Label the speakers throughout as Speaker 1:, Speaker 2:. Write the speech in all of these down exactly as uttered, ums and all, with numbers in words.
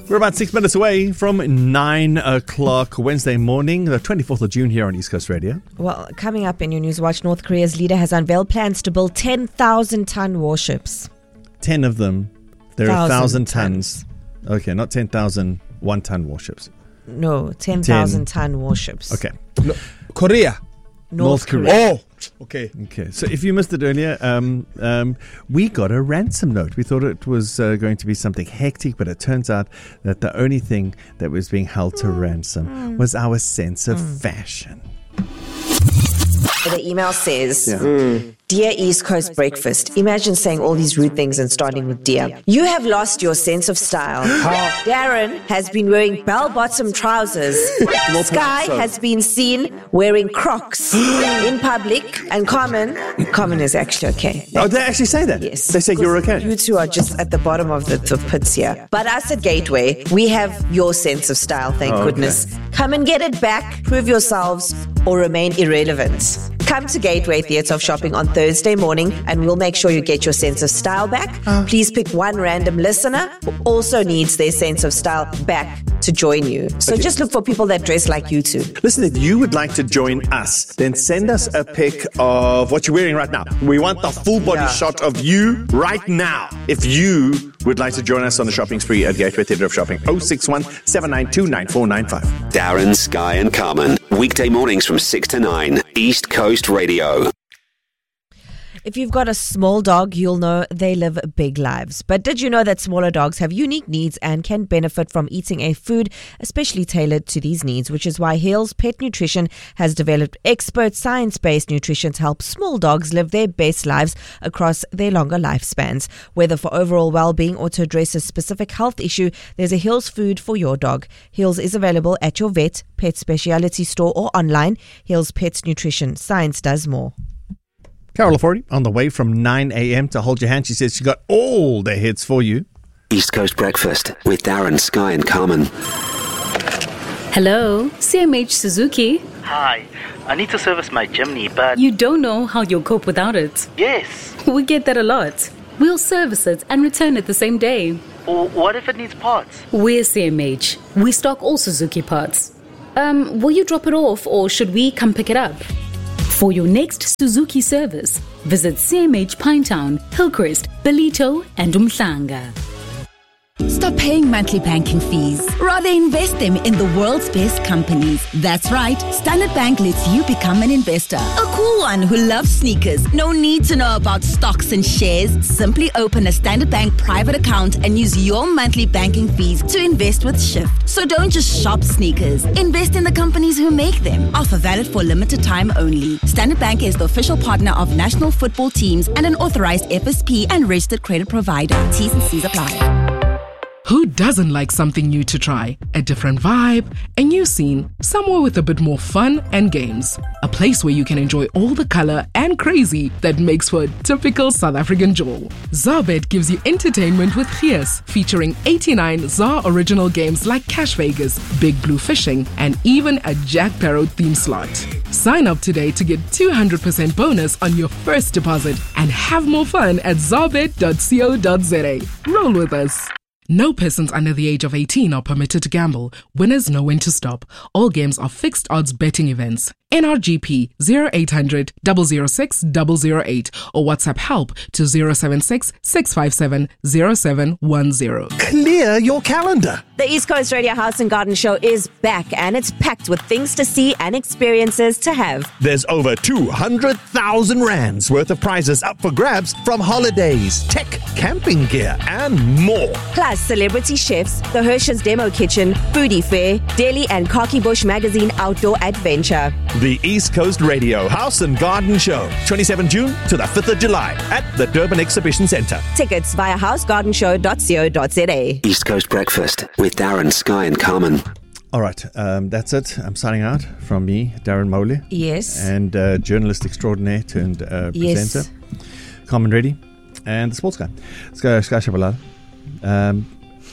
Speaker 1: We're about six minutes away from nine o'clock Wednesday morning, the twenty-fourth of June here on East Coast Radio.
Speaker 2: Well, coming up in your News Watch, North Korea's leader has unveiled plans to build ten thousand ton warships.
Speaker 1: Ten of them. There are one thousand tons.
Speaker 2: tons.
Speaker 1: Okay, not ten thousand one-ton warships.
Speaker 2: No, ten thousand ton warships.
Speaker 1: Okay.
Speaker 3: No, Korea.
Speaker 1: North, North Korea.
Speaker 3: Oh, okay.
Speaker 1: Okay. So if you missed it earlier, um, um, we got a ransom note. We thought it was uh, going to be something hectic, but it turns out that the only thing that was being held to mm. ransom mm. was our sense of mm. fashion.
Speaker 2: The email says,
Speaker 1: yeah.
Speaker 2: mm. Dear East Coast Breakfast, imagine saying all these rude things and starting with dear. You have lost your sense of style. Darren has been wearing bell-bottom trousers. Sky has been seen wearing Crocs in public. And Common, Common is actually okay.
Speaker 1: Oh, they actually say that?
Speaker 2: Yes.
Speaker 1: They say you're okay?
Speaker 2: You two are just at the bottom of the, the pits here. But us at Gateway, we have your sense of style, thank
Speaker 1: oh,
Speaker 2: goodness.
Speaker 1: Okay.
Speaker 2: Come and get it back, prove yourselves, or remain irrelevant. Come to Gateway Theatre of Shopping on Thursday morning and we'll make sure you get your sense of style back. Uh, Please pick one random listener who also needs their sense of style back to join you. So okay. just look for people that dress like you two.
Speaker 1: Listen, if you would like to join us, then send us a pic of what you're wearing right now. We want the full body yeah. shot of you right now. If you would like to join us on the shopping spree at Gateway Theatre of Shopping, oh six one, seven nine two, nine four nine five.
Speaker 4: Darren, Sky and Carmen. Weekday mornings from six to nine. East Coast Radio.
Speaker 2: If you've got a small dog, you'll know they live big lives. But did you know that smaller dogs have unique needs and can benefit from eating a food especially tailored to these needs, which is why Hales Pet Nutrition has developed expert science-based nutrition to help small dogs live their best lives across their longer lifespans. Whether for overall well-being or to address a specific health issue, there's a Hales food for your dog. Hales is available at your vet, pet specialty store or online. Hales Pet Nutrition. Science does more.
Speaker 1: Carol Laforte on the way from nine a.m. to hold your hand. She says she got all the hits for you.
Speaker 4: East Coast Breakfast with Darren, Sky and Carmen.
Speaker 5: Hello, C M H Suzuki.
Speaker 6: Hi, I need to service my Jimny, but...
Speaker 5: You don't know how you'll cope without it.
Speaker 6: Yes.
Speaker 5: We get that a lot. We'll service it and return it the same day.
Speaker 6: Or what if it needs parts?
Speaker 5: We're C M H. We stock all Suzuki parts. Um, will you drop it off or should we come pick it up? For your next Suzuki service, visit C M H Pinetown, Hillcrest, Bellito and Umhlanga.
Speaker 7: Stop paying monthly banking fees. Rather invest them in the world's best companies. That's right. Standard Bank lets you become an investor. A cool one who loves sneakers. No need to know about stocks and shares. Simply open a Standard Bank private account and use your monthly banking fees to invest with Shift. So don't just shop sneakers. Invest in the companies who make them. Offer valid for limited time only. Standard Bank is the official partner of national football teams and an authorized F S P and registered credit provider. T's and C's apply.
Speaker 8: Who doesn't like something new to try? A different vibe, a new scene, somewhere with a bit more fun and games. A place where you can enjoy all the color and crazy that makes for a typical South African jol. Zarbet gives you entertainment with Gees, featuring eighty-nine Zar original games like Cash Vegas, Big Blue Fishing, and even a Jack Sparrow theme slot. Sign up today to get two hundred percent bonus on your first deposit and have more fun at zarbet dot co dot za. Roll with us. No persons under the age of eighteen are permitted to gamble. Winners know when to stop. All games are fixed odds betting events. N R G P zero eight hundred, zero zero six, zero zero eight or WhatsApp help to zero seven six, six five seven, zero seven one zero.
Speaker 9: Clear your calendar.
Speaker 2: The East Coast Radio House and Garden Show is back and it's packed with things to see and experiences to have.
Speaker 9: There's over two hundred thousand rands worth of prizes up for grabs from holidays, tech, camping gear and more.
Speaker 2: Plus celebrity chefs, the Hershey's Demo Kitchen, Foodie Fair, Delhi and Khaki Bush Magazine Outdoor Adventure.
Speaker 9: The East Coast Radio House and Garden Show, twenty-seventh of June to the fifth of July at the Durban Exhibition Centre.
Speaker 2: Tickets via house garden show dot co dot za.
Speaker 4: East Coast Breakfast with Darren, Sky and Carmen.
Speaker 1: All right, um, that's it. I'm signing out from me, Darren Mole.
Speaker 2: Yes.
Speaker 1: And uh, journalist extraordinaire turned uh,
Speaker 2: yes.
Speaker 1: presenter, Carmen Reddy, and the sports guy, Sky, Sky Shabalala. Um,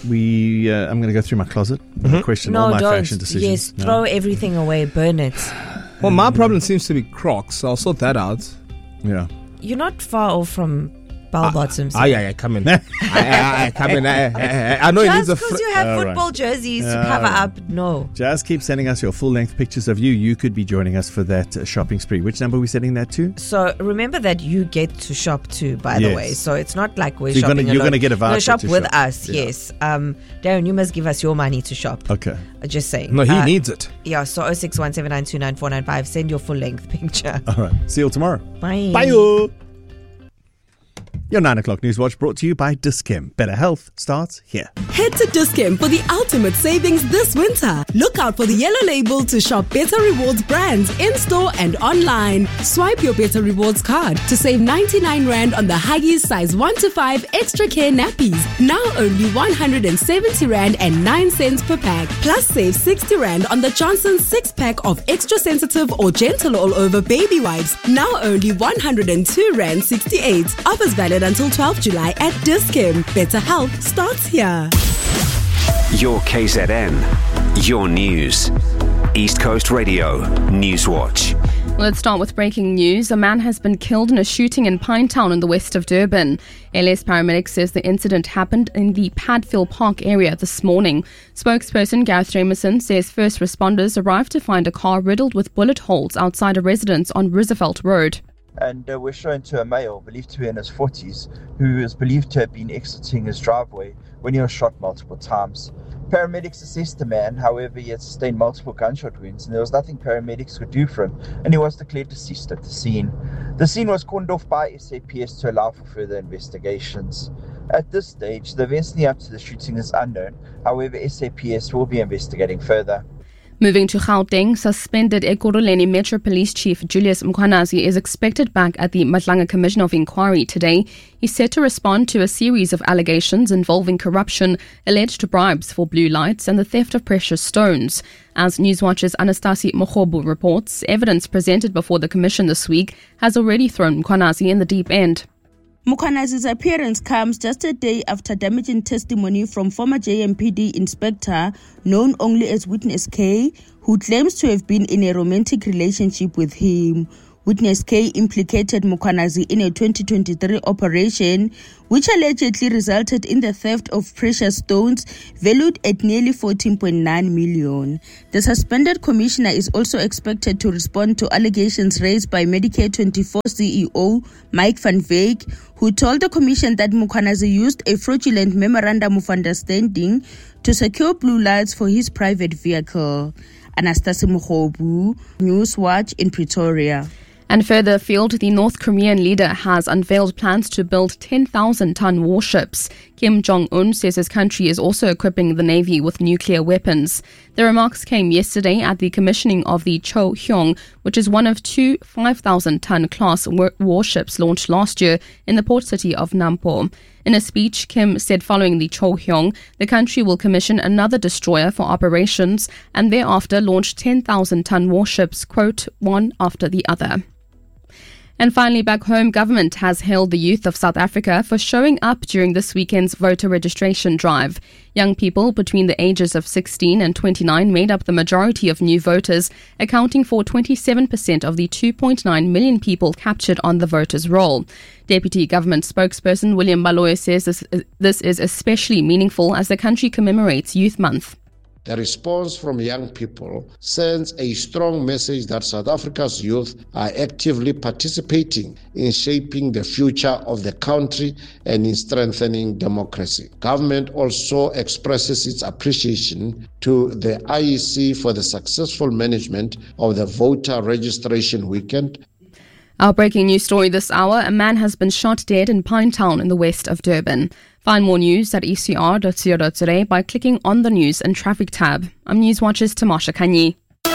Speaker 1: we, uh, I'm going to go through my closet and mm-hmm. question
Speaker 2: no,
Speaker 1: all my
Speaker 2: don't.
Speaker 1: fashion decisions.
Speaker 2: Yes,
Speaker 1: no.
Speaker 2: throw everything away, burn it.
Speaker 3: Well, my problem seems to be Crocs, so I'll sort that out.
Speaker 1: Yeah.
Speaker 2: You're not far off from bell bottoms.
Speaker 3: Ah, yeah, yeah, come in. I, I, I, come in. I, I, I know it needs
Speaker 2: Just
Speaker 3: a.
Speaker 2: because
Speaker 3: Fr-
Speaker 2: you have
Speaker 1: All
Speaker 2: football
Speaker 1: right.
Speaker 2: jerseys to
Speaker 1: All
Speaker 2: cover
Speaker 1: right.
Speaker 2: up, no.
Speaker 1: Just keep sending us your full-length pictures of you. You could be joining us for that uh, shopping spree. Which number are we setting that to?
Speaker 2: So remember that you get to shop too, by
Speaker 1: Yes.
Speaker 2: the way. So it's not like we're
Speaker 1: So you're
Speaker 2: shopping
Speaker 1: gonna- you're
Speaker 2: alone.
Speaker 1: gonna get a
Speaker 2: You're gonna
Speaker 1: voucher
Speaker 2: shop
Speaker 1: to
Speaker 2: with
Speaker 1: shop.
Speaker 2: us,
Speaker 1: Yeah.
Speaker 2: yes. Um, Darren, you must give us your money to shop.
Speaker 1: Okay.
Speaker 2: Uh, Just saying.
Speaker 3: No, he
Speaker 2: Uh,
Speaker 3: needs it.
Speaker 2: Yeah, so oh six one seven nine two nine four nine five. Send your full-length picture.
Speaker 1: All right. See you all tomorrow.
Speaker 2: Bye.
Speaker 1: Bye. Your nine o'clock news watch brought to you by Dis-Chem. Better health starts here.
Speaker 10: Head to Dis-Chem for the ultimate savings this winter. Look out for the yellow label to shop Better Rewards brands in-store and online. Swipe your Better Rewards card to save ninety-nine rand on the Huggies size one to five extra care nappies. Now only one hundred seventy rand and nine cents per pack. Plus save sixty rand on the Johnson six pack of extra sensitive or gentle all over baby wipes. Now only one hundred two rand sixty-eight. Offers valid until twelfth July at Dis-Chem. Better health starts here.
Speaker 4: Your K Z N, your news. East Coast Radio, Newswatch.
Speaker 11: Let's start with breaking news. A man has been killed in a shooting in Pinetown in the west of Durban. L S Paramedics says the incident happened in the Padfield Park area this morning. Spokesperson Gareth Jameson says first responders arrived to find a car riddled with bullet holes outside a residence on Roosevelt Road.
Speaker 12: And uh, we're shown to a male, believed to be in his forties, who is believed to have been exiting his driveway when he was shot multiple times. Paramedics assessed the man, however, he had sustained multiple gunshot wounds, and there was nothing paramedics could do for him, and he was declared deceased at the scene. The scene was cordoned off by S A P S to allow for further investigations. At this stage, the events leading up to the shooting is unknown, however, S A P S will be investigating further.
Speaker 11: Moving to Gauteng, suspended Ekurhuleni Metro Police Chief Julius Mkhwanazi is expected back at the Madlanga Commission of Inquiry today. He's set to respond to a series of allegations involving corruption, alleged bribes for blue lights and the theft of precious stones. As Newswatch's Anastasi Mokhobu reports, evidence presented before the commission this week has already thrown Mkhwanazi in the deep end.
Speaker 13: Mkhwanazi's appearance comes just a day after damaging testimony from former J M P D inspector known only as Witness K, who claims to have been in a romantic relationship with him. Witness K implicated Mkhwanazi in a twenty twenty-three operation which allegedly resulted in the theft of precious stones valued at nearly fourteen point nine million. The suspended commissioner is also expected to respond to allegations raised by Medicare twenty-four C E O Mike van Wyk, who told the commission that Mkhwanazi used a fraudulent memorandum of understanding to secure blue lights for his private vehicle. Anastasi Mokhobu, Newswatch in Pretoria.
Speaker 11: And further afield, the North Korean leader has unveiled plans to build ten thousand ton warships. Kim Jong-un says his country is also equipping the Navy with nuclear weapons. The remarks came yesterday at the commissioning of the Cho Hyong, which is one of two five thousand ton class war- warships launched last year in the port city of Nampo. In a speech, Kim said following the Cho Hyong, the country will commission another destroyer for operations and thereafter launch ten thousand ton warships, quote, one after the other. And finally, back home, government has hailed the youth of South Africa for showing up during this weekend's voter registration drive. Young people between the ages of sixteen and twenty-nine made up the majority of new voters, accounting for twenty-seven percent of the two point nine million people captured on the voters' roll. Deputy Government spokesperson William Baloyi says this, this is especially meaningful as the country commemorates Youth Month.
Speaker 14: The response from young people sends a strong message that South Africa's youth are actively participating in shaping the future of the country and in strengthening democracy. Government also expresses its appreciation to the I E C for the successful management of the voter registration weekend.
Speaker 11: Our breaking news story this hour, a man has been shot dead in Pinetown in the west of Durban. Find more news at e c r dot co dot za by clicking on the News and Traffic tab. I'm Newswatch's Tamasha Kanyi.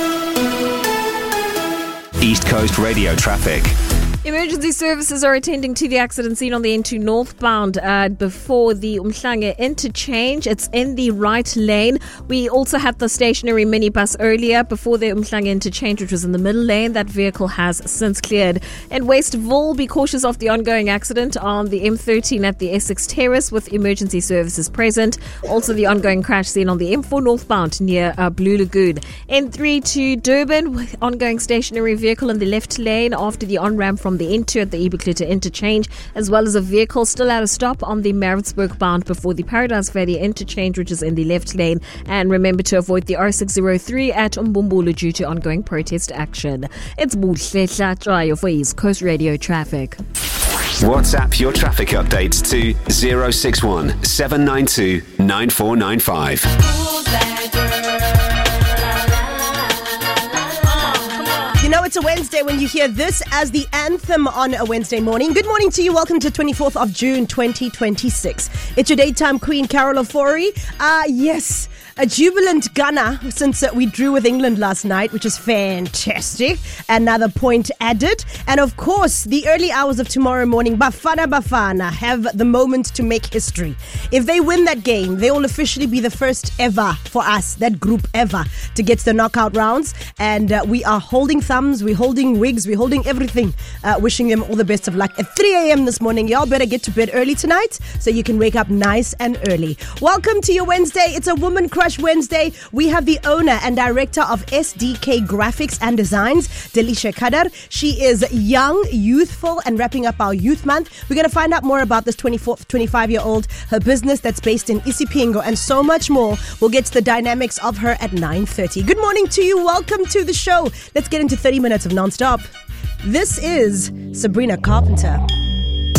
Speaker 4: East Coast Radio Traffic.
Speaker 15: Emergency services are attending to the accident scene on the N two northbound uh, before the Umhlanga interchange. It's in the right lane. We also had the stationary minibus earlier before the Umhlanga interchange, which was in the middle lane. That vehicle has since cleared. In Westville, be cautious of the ongoing accident on the M thirteen at the Essex Terrace with emergency services present. Also the ongoing crash scene on the M four northbound near uh, Blue Lagoon. N three to Durban, ongoing stationary vehicle in the left lane after the on-ramp from from the N two at the Ebeklute interchange, as well as a vehicle still at a stop on the Maritzburg bound before the Paradise Valley interchange, which is in the left lane. And remember to avoid the R six oh three at Umbumbulu due to ongoing protest action. It's Buhle Hlatshwayo for East Coast Radio Traffic.
Speaker 4: WhatsApp your traffic updates to zero six one seven nine two nine four nine five.
Speaker 16: You know it's a Wednesday when you hear this as the anthem on a Wednesday morning. Good morning to you. Welcome to twenty-fourth of June twenty twenty-six. It's your daytime queen, Carol Ofori. Ah, uh, yes. A jubilant Ghana since uh, we drew with England last night, which is fantastic. Another point added. And of course, the early hours of tomorrow morning, Bafana Bafana have the moment to make history. If they win that game, they will officially be the first ever for us, that group ever, to get to the knockout rounds. And uh, we are holding thumbs, we're holding wigs, we're holding everything. Uh, wishing them all the best of luck. At three a.m. this morning, y'all better get to bed early tonight so you can wake up nice and early. Welcome to your Wednesday. It's a Woman Crush Wednesday. We have the owner and director of S D K Graphics and Designs, Delisha Kadar. She is young, youthful, and wrapping up our Youth Month. We're going to find out more about this twenty-four, twenty-five-year-old, her business that's based in Isipingo, and so much more. We'll get to the dynamics of her at nine thirty. Good morning to you. Welcome to the show. Let's get into thirty minutes of non-stop. This is Sabrina Carpenter.